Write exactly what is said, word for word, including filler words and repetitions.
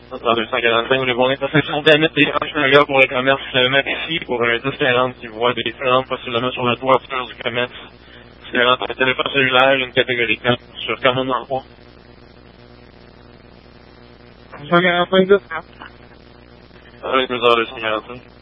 Dans deux cent quarante-cinq, vous voulez voir l'intersection d'Annette et Franche-Maria pour le commerce Maxi pour un dix quarante qui voit des flammes possiblement sur la toiture du commerce. C'est un téléphone cellulaire, une catégorie quatre sur commande d'emploi. deux cent quarante-cinq, deux cents. Avec deux heures deux cent quarante-cinq.